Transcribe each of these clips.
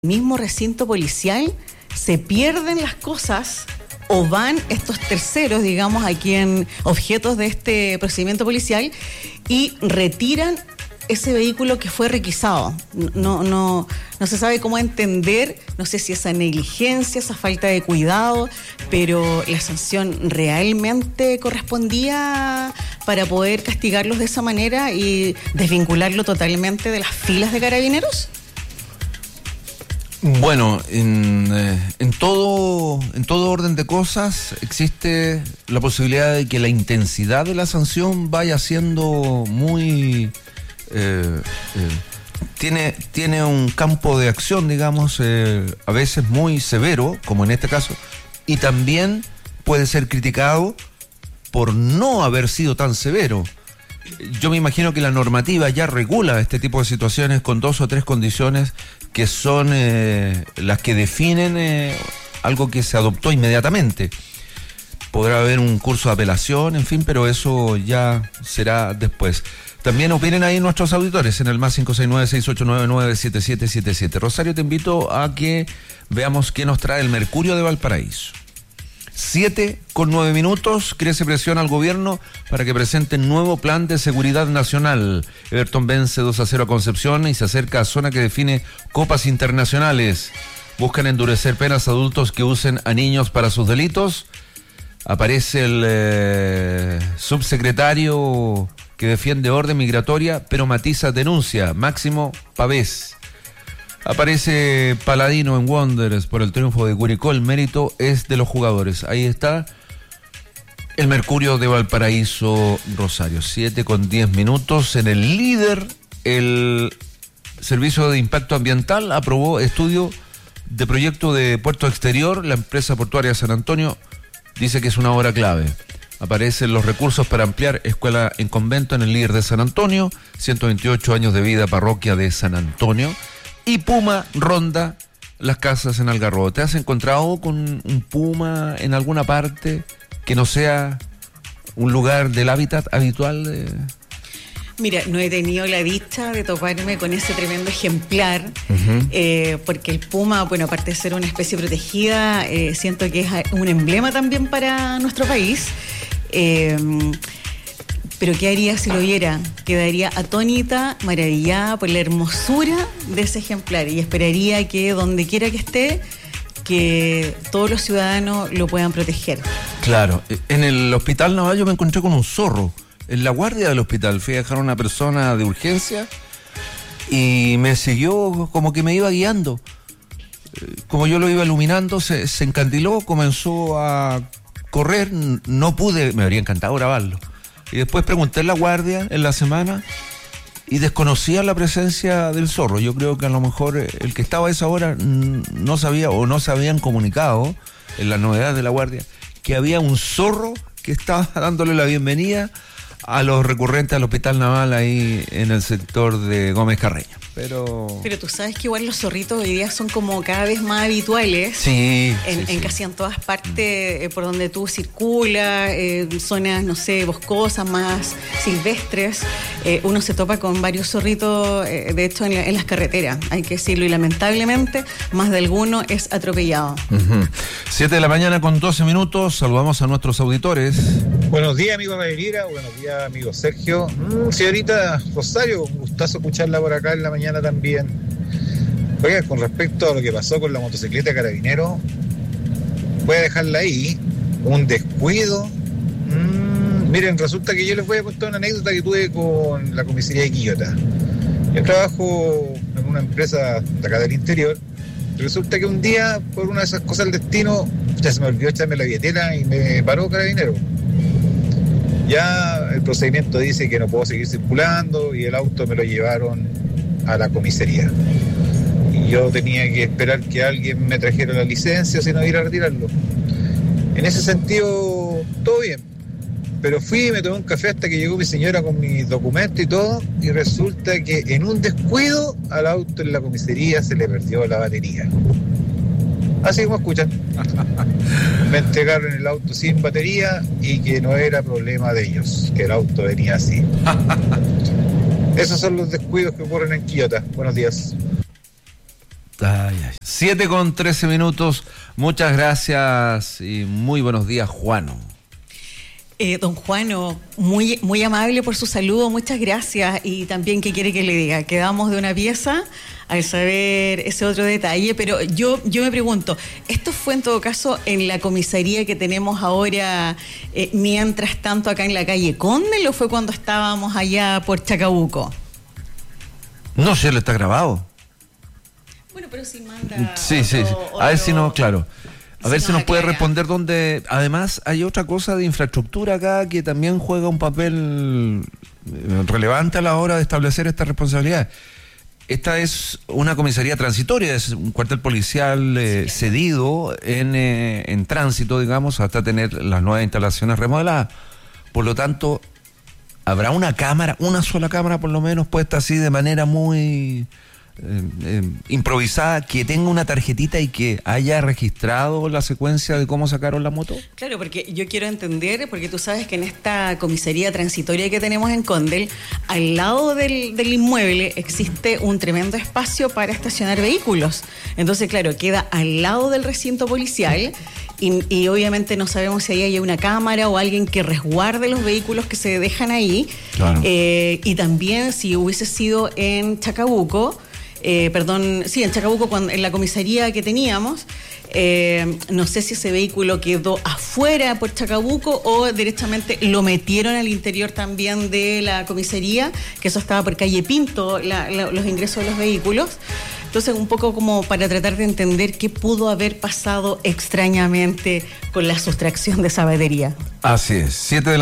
mismo recinto policial se pierden las cosas o van estos terceros, digamos, aquí en objetos de este procedimiento policial y retiran ese vehículo que fue requisado. No se sabe cómo entender, no sé si esa negligencia, esa falta de cuidado, pero la sanción realmente correspondía para poder castigarlos de esa manera y desvincularlo totalmente de las filas de carabineros. Bueno, en todo orden de cosas existe la posibilidad de que la intensidad de la sanción vaya siendo muy... tiene un campo de acción, digamos, a veces muy severo, como en este caso, y también puede ser criticado por no haber sido tan severo. Yo me imagino que la normativa ya regula este tipo de situaciones con 2 o 3 condiciones que son las que definen algo que se adoptó inmediatamente. Podrá haber un curso de apelación, en fin, pero eso ya será después. También opinen ahí nuestros auditores en el más 569-6899-7777. Rosario, te invito a que veamos qué nos trae el Mercurio de Valparaíso. 7:09, crece presión al gobierno para que presente nuevo plan de seguridad nacional. Everton vence 2-0 a Concepción y se acerca a zona que define copas internacionales. Buscan endurecer penas a adultos que usen a niños para sus delitos. Aparece el subsecretario que defiende orden migratoria, pero matiza denuncia, Máximo Pavés. Aparece Paladino en Wanderers por el triunfo de Curicó. El mérito es de los jugadores. Ahí está el Mercurio de Valparaíso, Rosario. 7:10. En el líder, el Servicio de Impacto Ambiental aprobó estudio de proyecto de puerto exterior. La empresa portuaria San Antonio dice que es una obra clave. Aparecen los recursos para ampliar escuela en convento en el líder de San Antonio. 128 años de vida, parroquia de San Antonio. Y Puma ronda las casas en Algarrobo. ¿Te has encontrado con un puma en alguna parte que no sea un lugar del hábitat habitual? Mira, no he tenido la dicha de toparme con ese tremendo ejemplar, porque el puma, bueno, aparte de ser una especie protegida, siento que es un emblema también para nuestro país. Pero ¿qué haría si lo viera? Quedaría atónita, maravillada por la hermosura de ese ejemplar y esperaría que donde quiera que esté, que todos los ciudadanos lo puedan proteger. Claro, en el Hospital Naval yo me encontré con un zorro, en la guardia del hospital. Fui a dejar a una persona de urgencia y me siguió como que me iba guiando. Como yo lo iba iluminando, se encandiló, comenzó a correr, no pude, me habría encantado grabarlo. Y después pregunté en la guardia en la semana y desconocía la presencia del zorro. Yo creo que a lo mejor el que estaba a esa hora no sabía o no se habían comunicado en la novedad de la guardia que había un zorro que estaba dándole la bienvenida a los recurrentes al Hospital Naval ahí en el sector de Gómez Carreño. Pero tú sabes que igual los zorritos hoy día son como cada vez más habituales. Sí, en casi en todas partes por donde tú circulas, zonas, no sé, boscosas, más silvestres. Uno se topa con varios zorritos, de hecho, en las carreteras, hay que decirlo, y lamentablemente más de alguno es atropellado. 7:12. Saludamos a nuestros auditores. Buenos días, amigo Mayrira. Buenos días, amigo Sergio. Señorita Rosario, un gustazo escucharla por acá en la mañana también. Oiga, con respecto a lo que pasó con la motocicleta Carabinero, voy a dejarla ahí. Un descuido. Miren, resulta que yo les voy a contar una anécdota que tuve con la comisaría de Quillota. Yo trabajo en una empresa de acá del interior. Resulta que un día, por una de esas cosas del destino, ya se me olvidó echarme la billetera y me paró Carabinero. Ya el procedimiento dice que no puedo seguir circulando y el auto me lo llevaron a la comisaría. Y yo tenía que esperar que alguien me trajera la licencia, si no ir a retirarlo. En ese sentido, todo bien. Pero fui y me tomé un café hasta que llegó mi señora con mis documentos y todo, y resulta que en un descuido al auto en la comisaría se le perdió la batería. Así como escuchan. Me entregaron el auto sin batería y que no era problema de ellos, que el auto venía así. Esos son los descuidos que ocurren en Quillota. Buenos días. 7:13. Muchas gracias y muy buenos días, Juano. Don Juano, muy, muy amable por su saludo, muchas gracias. Y también, ¿qué quiere que le diga? Quedamos de una pieza al saber ese otro detalle, pero yo me pregunto, ¿esto fue en todo caso en la comisaría que tenemos ahora, mientras tanto acá en la calle Condel, o fue cuando estábamos allá por Chacabuco? No sé, lo está grabado. Bueno, pero si manda... Sí. A ver si no, claro. A ver si nos puede aclara. responder dónde... Además, hay otra cosa de infraestructura acá que también juega un papel relevante a la hora de establecer esta responsabilidad. Esta es una comisaría transitoria, es un cuartel policial cedido en tránsito, digamos, hasta tener las nuevas instalaciones remodeladas. Por lo tanto, habrá una cámara, una sola cámara por lo menos, puesta así de manera muy... improvisada, que tenga una tarjetita y que haya registrado la secuencia de cómo sacaron la moto. Claro, porque yo quiero entender, porque tú sabes que en esta comisaría transitoria que tenemos en Condel, al lado del inmueble existe un tremendo espacio para estacionar vehículos. Entonces, claro, queda al lado del recinto policial y obviamente no sabemos si ahí hay una cámara o alguien que resguarde los vehículos que se dejan ahí. Claro. Y también si hubiese sido en Chacabuco, en Chacabuco, en la comisaría que teníamos, no sé si ese vehículo quedó afuera por Chacabuco o directamente lo metieron al interior también de la comisaría, que eso estaba por calle Pinto, los ingresos de los vehículos. Entonces, un poco como para tratar de entender qué pudo haber pasado extrañamente con la sustracción de esa batería. Así es,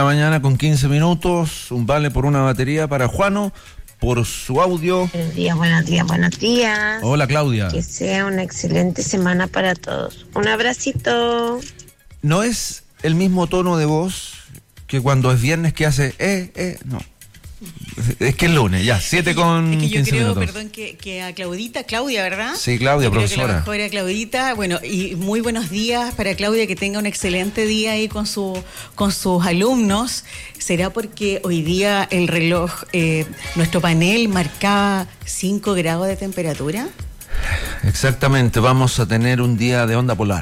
7:15, un vale por una batería para Juano, por su audio. Buenos días. Hola, Claudia. Que sea una excelente semana para todos. Un abracito. No es el mismo tono de voz que cuando es viernes que hace no. Es que es lunes, ya, 7:15. Es que yo creo, perdón, que a Claudia, ¿verdad? Sí, Claudia, yo profesora. Creo que a lo mejor era Claudita. Bueno, y muy buenos días para Claudia, que tenga un excelente día ahí con sus alumnos. ¿Será porque hoy día el reloj, nuestro panel marcaba 5 grados de temperatura? Exactamente, vamos a tener un día de onda polar.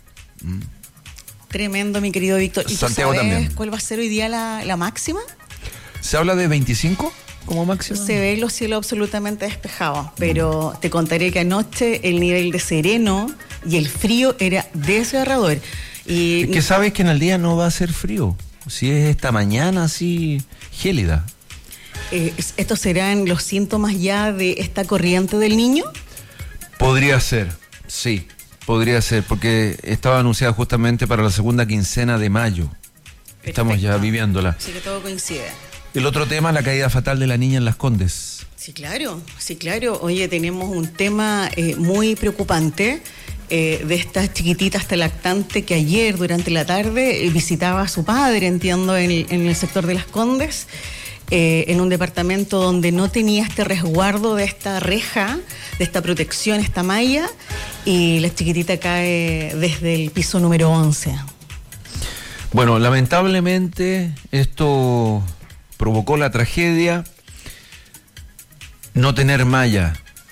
Tremendo, mi querido Víctor. ¿Y Santiago tú sabes también. cuál va a ser hoy día la máxima? ¿Se habla de 25 como máximo? Se ve los cielos absolutamente despejados, pero te contaré que anoche el nivel de sereno y el frío era desgarrador. Y es que sabes que en el día no va a ser frío, si es esta mañana así gélida. ¿Estos serán los síntomas ya de esta corriente del Niño? Podría ser, sí, podría ser, porque estaba anunciada justamente para la segunda quincena de mayo. Estamos ya viviéndola. Así que todo coincide. El otro tema, la caída fatal de la niña en Las Condes. Sí, claro. Oye, tenemos un tema muy preocupante de esta chiquitita hasta lactante que ayer durante la tarde visitaba a su padre, entiendo, en el sector de Las Condes, en un departamento donde no tenía este resguardo de esta reja, de esta protección, esta malla, y la chiquitita cae desde el piso número 11. Bueno, lamentablemente esto provocó la tragedia. No tener malla.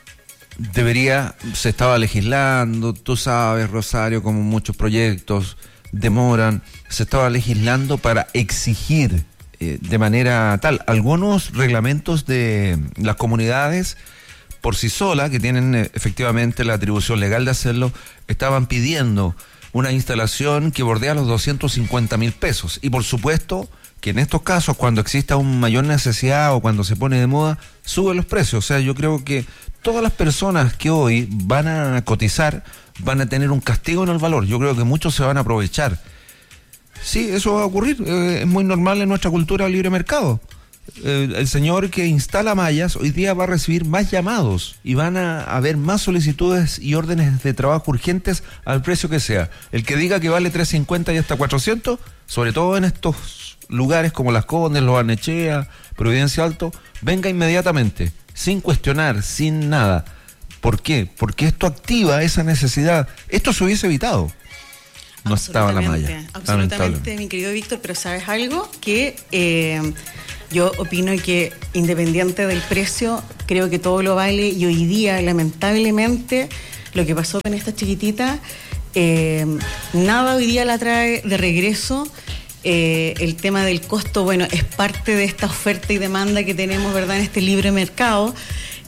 Se estaba legislando, tú sabes, Rosario, como muchos proyectos demoran, se estaba legislando para exigir de manera tal. Algunos reglamentos de las comunidades por sí solas, que tienen efectivamente la atribución legal de hacerlo, estaban pidiendo una instalación que bordea los 250.000 pesos. Y por supuesto que en estos casos, cuando exista una mayor necesidad o cuando se pone de moda, suben los precios. O sea, yo creo que todas las personas que hoy van a cotizar van a tener un castigo en el valor. Yo creo que muchos se van a aprovechar. Sí, eso va a ocurrir. Es muy normal en nuestra cultura del libre mercado. El señor que instala mallas hoy día va a recibir más llamados y van a haber más solicitudes y órdenes de trabajo urgentes al precio que sea. El que diga que vale 350 y hasta 400, sobre todo en estos lugares como Las Condes, Los Barnechea, Providencia Alto, venga inmediatamente, sin cuestionar, sin nada. ¿Por qué? Porque esto activa esa necesidad. Esto se hubiese evitado. No estaba la malla. Absolutamente, mi querido Víctor, pero ¿sabes algo? Que yo opino que independiente del precio, creo que todo lo vale, y hoy día, lamentablemente, lo que pasó con esta chiquitita, nada hoy día la trae de regreso. El tema del costo, bueno, es parte de esta oferta y demanda que tenemos, ¿verdad?, en este libre mercado,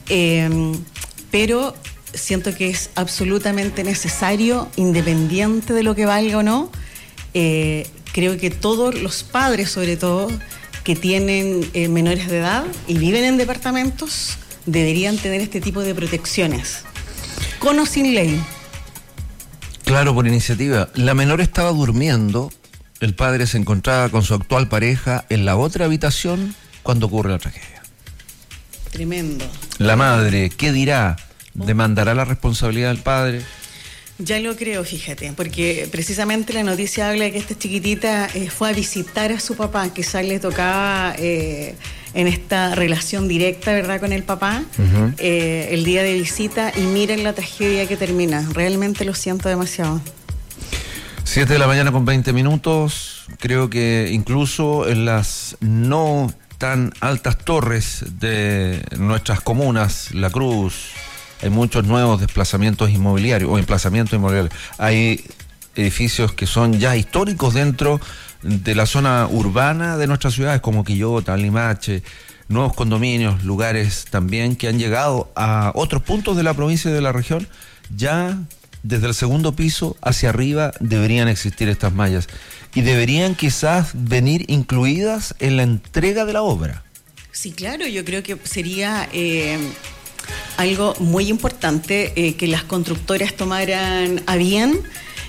pero siento que es absolutamente necesario, independiente de lo que valga o no. Creo que todos los padres, sobre todo, que tienen menores de edad y viven en departamentos, deberían tener este tipo de protecciones, con o sin ley. Claro, por iniciativa. La menor estaba durmiendo, el padre se encontraba con su actual pareja en la otra habitación cuando ocurre la tragedia. Tremendo. La madre, ¿qué dirá? ¿Demandará la responsabilidad del padre? Ya lo creo, fíjate, porque precisamente la noticia habla de que esta chiquitita fue a visitar a su papá, quizás le tocaba en esta relación directa, ¿verdad?, con el papá, el día de visita, y miren la tragedia que termina. Realmente lo siento demasiado. 7 de la mañana con 20 minutos. Creo que incluso en las no tan altas torres de nuestras comunas, La Cruz, hay muchos nuevos desplazamientos inmobiliarios o emplazamientos inmobiliarios. Hay edificios que son ya históricos dentro de la zona urbana de nuestras ciudades, como Quillota, Limache, nuevos condominios, lugares también que han llegado a otros puntos de la provincia y de la región. Ya desde el segundo piso hacia arriba deberían existir estas mallas y deberían quizás venir incluidas en la entrega de la obra. Sí, claro, yo creo que sería algo muy importante que las constructoras tomaran a bien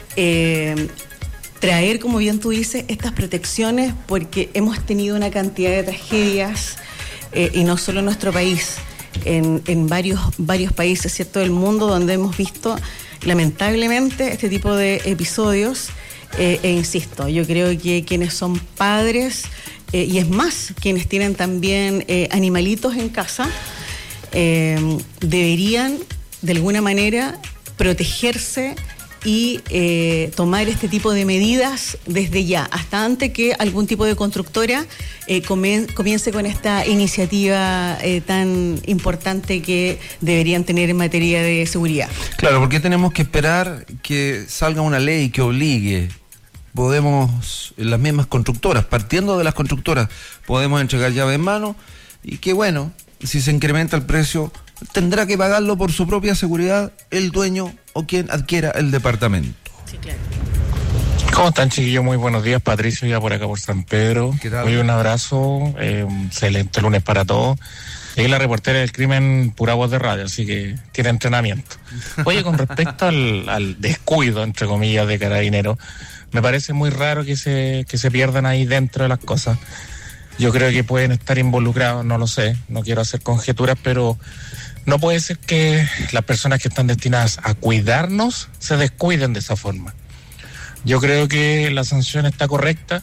traer, como bien tú dices, estas protecciones, porque hemos tenido una cantidad de tragedias y no solo en nuestro país, en varios países, ¿cierto?, del mundo, donde hemos visto lamentablemente este tipo de episodios. Insisto, yo creo que quienes son padres y es más, quienes tienen también animalitos en casa, deberían de alguna manera protegerse y tomar este tipo de medidas desde ya, hasta antes que algún tipo de constructora comience con esta iniciativa tan importante que deberían tener en materia de seguridad. Claro, porque tenemos que esperar que salga una ley que obligue. Podemos, las mismas constructoras, partiendo de las constructoras, podemos entregar llave en mano y que, bueno, si se incrementa el precio, tendrá que pagarlo por su propia seguridad el dueño o quien adquiera el departamento. Sí, claro. ¿Cómo están, chiquillos? Muy buenos días, Patricio, ya por acá por San Pedro. ¿Qué tal? Hoy un abrazo, excelente lunes para todos. Es la reportera del crimen, pura voz de radio, así que tiene entrenamiento. Oye, con respecto al descuido, entre comillas, de Carabineros, me parece muy raro que se pierdan ahí dentro de las cosas. Yo creo que pueden estar involucrados, no lo sé, no quiero hacer conjeturas, pero no puede ser que las personas que están destinadas a cuidarnos se descuiden de esa forma. Yo creo que la sanción está correcta,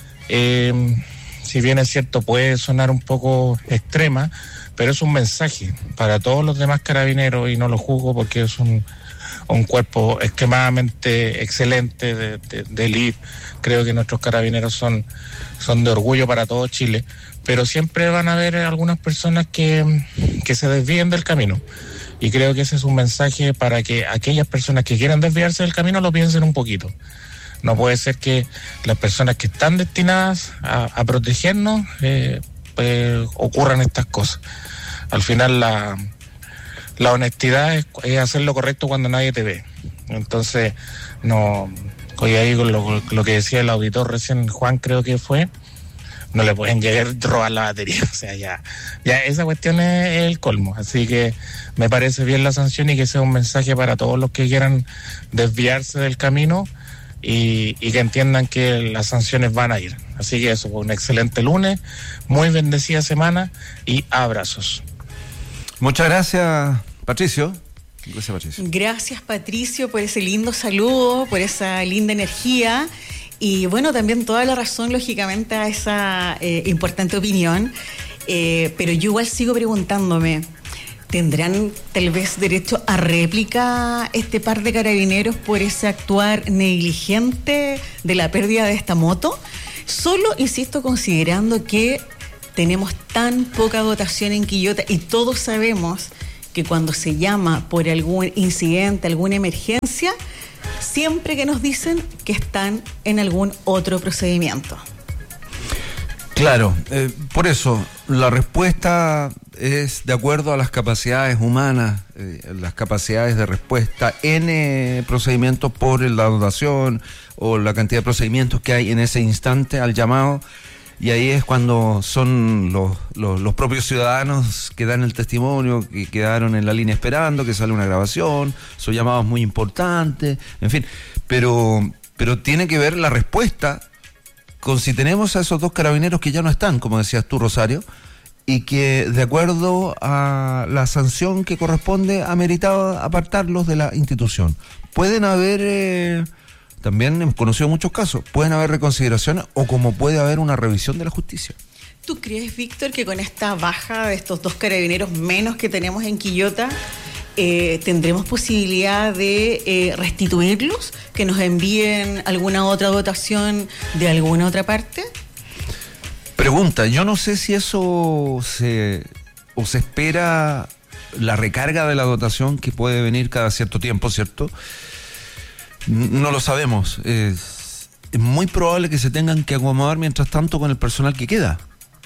si bien es cierto puede sonar un poco extrema, pero es un mensaje para todos los demás carabineros y no lo juzgo porque es un cuerpo extremadamente excelente de elite. Creo que nuestros carabineros son de orgullo para todo Chile, pero siempre van a haber algunas personas que se desvíen del camino, y creo que ese es un mensaje para que aquellas personas que quieran desviarse del camino lo piensen un poquito. No puede ser que las personas que están destinadas a protegernos pues ocurran estas cosas. Al final la honestidad es hacer lo correcto cuando nadie te ve. Entonces, no, hoy ahí con lo que decía el auditor recién, Juan creo que fue, no le pueden llegar a robar la batería. O sea, ya esa cuestión es el colmo. Así que me parece bien la sanción y que sea un mensaje para todos los que quieran desviarse del camino y que entiendan que las sanciones van a ir. Así que eso, un excelente lunes, muy bendecida semana y abrazos. Muchas gracias, Patricio. Gracias, Patricio. Gracias, Patricio, por ese lindo saludo, por esa linda energía y, bueno, también toda la razón, lógicamente, a esa importante opinión. Pero yo igual sigo preguntándome, ¿tendrán tal vez derecho a réplica este par de carabineros por ese actuar negligente de la pérdida de esta moto? Solo, insisto, considerando que tenemos tan poca dotación en Quillota y todos sabemos que cuando se llama por algún incidente, alguna emergencia, siempre que nos dicen que están en algún otro procedimiento. Claro, por eso la respuesta es de acuerdo a las capacidades humanas, las capacidades de respuesta en procedimientos por la dotación o la cantidad de procedimientos que hay en ese instante al llamado, y ahí es cuando son los propios ciudadanos que dan el testimonio, que quedaron en la línea esperando, que sale una grabación, son llamados muy importantes, en fin, pero tiene que ver la respuesta con si tenemos a esos 2 carabineros que ya no están, como decías tú, Rosario, y que de acuerdo a la sanción que corresponde ha meritado apartarlos de la institución. Pueden haber, también hemos conocido muchos casos, pueden haber reconsideraciones o como puede haber una revisión de la justicia. ¿Tú crees, Víctor, que con esta baja de estos 2 carabineros menos que tenemos en Quillota, tendremos posibilidad de restituirlos, que nos envíen alguna otra dotación de alguna otra parte? Pregunta, yo no sé si eso se espera la recarga de la dotación que puede venir cada cierto tiempo, ¿cierto? No lo sabemos. Es muy probable que se tengan que acomodar mientras tanto con el personal que queda.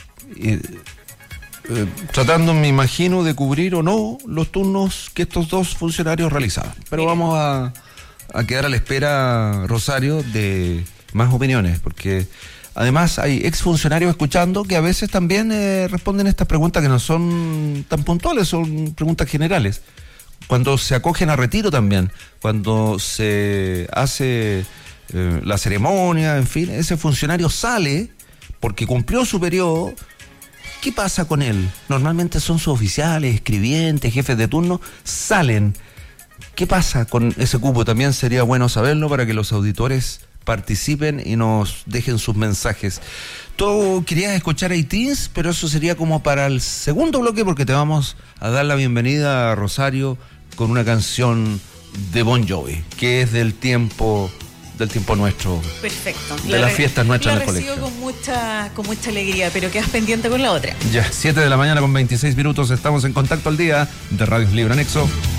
Tratando, me imagino, de cubrir o no los turnos que estos 2 funcionarios realizaban. Pero vamos a quedar a la espera, Rosario, de más opiniones, porque además hay exfuncionarios escuchando que a veces también responden estas preguntas que no son tan puntuales, son preguntas generales. Cuando se acogen a retiro también, cuando se hace la ceremonia, en fin, ese funcionario sale porque cumplió su periodo. ¿Qué pasa con él? Normalmente son sus oficiales, escribientes, jefes de turno, salen. ¿Qué pasa con ese cupo? También sería bueno saberlo para que los auditores participen y nos dejen sus mensajes. Tú querías escuchar a ITINS, pero eso sería como para el segundo bloque, porque te vamos a dar la bienvenida a Rosario con una canción de Bon Jovi, que es del tiempo nuestro. Perfecto. De las fiestas nuestras en el colegio. La recibo con mucha alegría, pero quedas pendiente con la otra. Ya, 7 de la mañana con 26 minutos, estamos en Contacto al Día de Radio Libre Anexo.